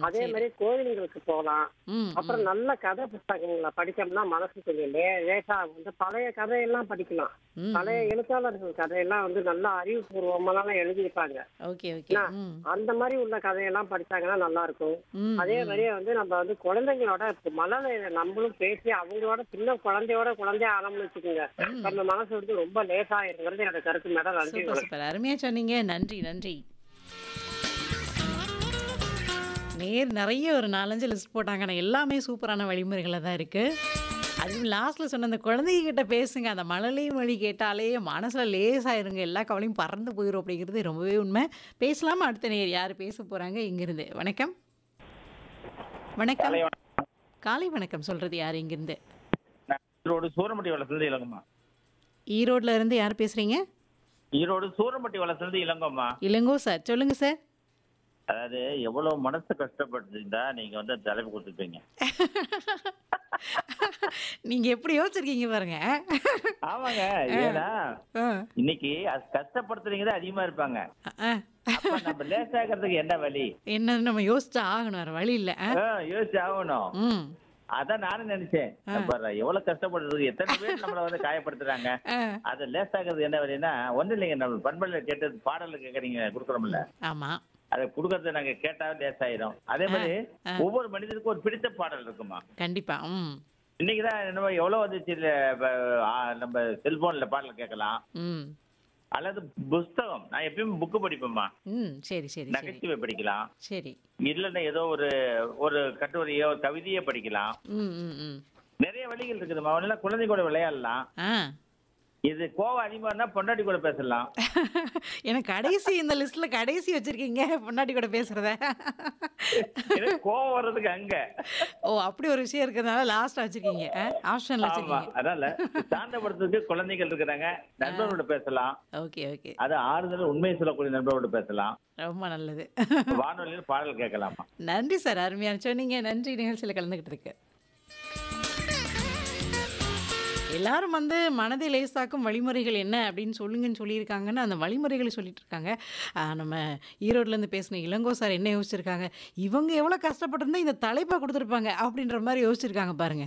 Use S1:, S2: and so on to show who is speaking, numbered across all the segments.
S1: அதே
S2: சரி.
S1: மாதிரி கோவில்களுக்கு போகலாம்.
S2: ம்,
S1: அப்புறம்
S2: ம்.
S1: நல்ல கதை புத்தகங்களை படிச்சோம்னா மனசு கொஞ்சம் லேசா வந்து பழைய கதையெல்லாம் படிக்கலாம்.
S2: ம்,
S1: பழைய
S2: ம்.
S1: எழுத்தாளர்கள் கதையெல்லாம் வந்து நல்லா அறிவுபூர்வமெல்லாம் எழுதியிருப்பாங்க.
S2: Okay, okay.
S1: என்ன,
S2: ம்.
S1: அந்த மாதிரி உள்ள கதையெல்லாம் படிச்சாங்கன்னா நல்லா இருக்கும்.
S2: ம்,
S1: அதே
S2: ம்.
S1: மாதிரியே வந்து நம்ம வந்து குழந்தைங்களோட இப்ப மழலையில நம்மளும் பேசி அவங்களோட சின்ன குழந்தையா ஆரம்பிச்சு வச்சுக்கோங்க.
S2: ம்.
S1: நம்ம மனசு வந்து ரொம்ப லேசாயிருங்கிறது என்னோட கருத்து மேடம். நன்றி,
S2: சூப்பர்,
S1: வணக்கம்.
S2: சூப்பர். அருமையா சொன்னீங்க. நன்றி, நன்றி. நெறைய ஒரு 4, 5 லிஸ்ட் போட்டாங்க. ஆனா எல்லாமே சூப்பரான வழிமுறைகளா தான் இருக்கு. அதுவும் லாஸ்ட்ல சொன்ன அந்த குழந்தைங்க கிட்ட பேசுங்க. அந்த மழலை மொழி கேட்டாலே மனசுல லேசாயிருங்க. எல்லா கவலையும் பறந்து போயிரும் அப்படிங்கிறது ரொம்பவே உண்மை. பேசலாமா? அடுத்த நேயர் யாரு பேச போறாங்க? இங்கிருந்து. வணக்கம். வணக்கம்.
S3: காலை வணக்கம்.
S2: காலை வணக்கம். சொல்றது யாரு இங்கிருந்து?
S3: நான் ஈரோடு சூரம்பட்டி வளர்த்துலேருந்து இளங்கம்மா.
S2: ஈரோட்ல இருந்து யார் பேசுறீங்க?
S3: ஈரோடு சூரம்பட்டி வளர்த்துலேருந்து இளங்கம்மா.
S2: இளங்கோ சார். சொல்லுங்க சார்.
S3: அதாவது எவ்வளவு மனசு கஷ்டப்பட்டிருந்தா நீங்க வந்து அந்த தலைப்பு கொடுத்துருப்பீங்க.
S2: நீங்க எப்படி யோசிச்சிருக்கீங்க பாருங்க.
S3: ஆமாங்க.
S2: ஆ.
S3: ஏன்னா
S2: ஆ.
S3: இன்னைக்கு கஷ்டப்படுத்துறீங்க தான் அதிகமா இருப்பாங்க.
S2: ஆ.
S3: அப்ப நம்ம லேசாக்கிறதுக்கு என்ன வழி?
S2: என்னன்னு நம்ம யோசிச்சா ஆகணும். வேற வழி இல்ல.
S3: யோசிச்சு ஆகணும்.
S2: ம்.
S3: அதான் நானும் நினைச்சேன்.
S2: ஆ.
S3: நம்ம எவ்வளவு கஷ்டப்படுறது, எத்தனை பேர் நம்மள வந்து காயப்படுத்துறாங்க.
S2: ஆ.
S3: அதை லேசாக்குறது என்ன வழின்னா ஒண்ணு இல்லைங்க. நம்ம பண்புல கேட்டது பாடலுக்கு கேட்கறீங்க கொடுக்குறோம்ல,
S2: ஆமா.
S3: அதை கொடுக்கறத நாங்க கேட்டா லேசாயிரும். அதே மாதிரி
S2: ஆ.
S3: ஒவ்வொரு மனிதனுக்கும் ஒரு பிடித்த பாடல் இருக்குமா.
S2: கண்டிப்பா. ம்.
S3: இன்னைக்குதான் என்னமோ எவ்வளவு வந்துச்சு இல்ல, நம்ம செல்போன்ல பாடல் கேட்கலாம்
S2: ம்.
S3: அல்லது புஸ்தகம். நான் எப்பயுமே புக்கு படிப்பேம்மா.
S2: ம். சரி, சரி, சரி.
S3: நகைச்சுவை படிக்கலாம்.
S2: சரி.
S3: இல்லைன்னா ஏதோ ஒரு ஒரு கட்டுரையோ கவிதையோ படிக்கலாம்.
S2: ம், ம், ம்.
S3: நிறைய வழிகள் இருக்குதுமா. ஒண்ணு குழந்தை கூட விளையாடலாம்.
S2: ஆ.
S3: இது கோவம் அதிகமா இருந்தா பொண்டாட்டி கூட பேசலாம்.
S2: எனக்கு கடைசி இந்த லிஸ்ட்ல கடைசி வச்சிருக்கீங்க பொண்டாட்டி கூட பேசுறத.
S3: எனக்கு கோவம் வர்றதுக்கு அங்க.
S2: ஓ! அப்படி ஒரு விஷயம் இருக்கிறதுனால லாஸ்ட்டா வச்சிருக்கீங்க. ஆப்ஷன்ல
S3: ஆமா.
S2: வச்சிருக்கீங்க.
S3: அதனால சாந்தப்படுறதுக்கு குழந்தைகள் இருக்கிறாங்க. நண்பர்களோட பேசலாம்.
S2: Okay, okay.
S3: அது ஆறுதல் உண்மையை சொல்லக்கூடிய நண்பர்களோட பேசலாம்.
S2: ரொம்ப நல்லது.
S3: வானொலியில் பாடல் கேட்கலாமா.
S2: நன்றி சார். அருமையான சொன்னீங்க. நன்றி நிகழ்ச்சியில கலந்துக்கிட்டதுக்கு. எல்லாரும் வந்து மனதை லேசாக்கும் வழிமுறைகள் என்ன அப்படின்னு சொல்லுங்கன்னு சொல்லியிருக்காங்கன்னு அந்த வழிமுறைகளை சொல்லிட்டு இருக்காங்க. நம்ம ஈரோட்லேருந்து பேசின இளங்கோ சார் என்ன யோசிச்சிருக்காங்க, இவங்க எவ்வளோ கஷ்டப்பட்டிருந்தா இந்த தலைப்பை கொடுத்துருப்பாங்க அப்படின்ற மாதிரி யோசிச்சிருக்காங்க பாருங்க.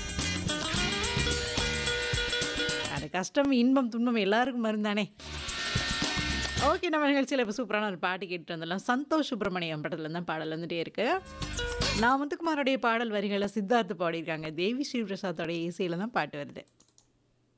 S2: அது கஷ்டம், இன்பம், துன்பம் எல்லாருக்கும் மருந்தானே. ஓகே, நம்ம நிகழ்ச்சியில் இப்போ சூப்பரான ஒரு பாட்டு கேட்டுட்டு வந்துடலாம். சந்தோஷ் சுப்ரமணியம் படத்துல தான் பாடல் வந்துட்டே இருக்கு. நான் முத்துக்குமாரோடைய பாடல் வரிகளை சித்தார்த்து பாடியிருக்காங்க. தேவி ஸ்ரீ பிரசாத்தோடைய இசையில தான் பாட்டு வருது.